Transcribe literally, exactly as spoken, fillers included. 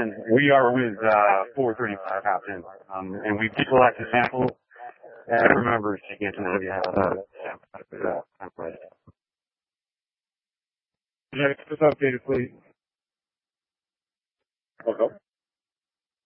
We are with uh, four thirty-five Captain, um, and we did collect a sample. And remember, taking it to know if you have a sample. Next, just updated, please. Okay.